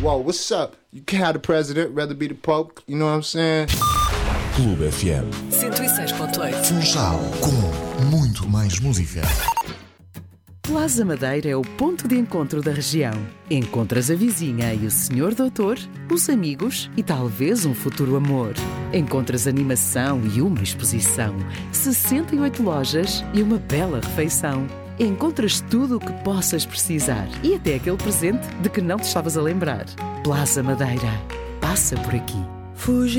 Whoa, what's up? You can't have the president, rather be the pope, you know what I'm saying? Clube FM 106.8. Funchal, com muito mais música. Plaza Madeira é o ponto de encontro da região. Encontras a vizinha e o senhor doutor, os amigos e talvez um futuro amor. Encontras animação e uma exposição, 68 lojas e uma bela refeição. Encontras tudo o que possas precisar e até aquele presente de que não te estavas a lembrar. Plaza Madeira. Passa por aqui. Fugi.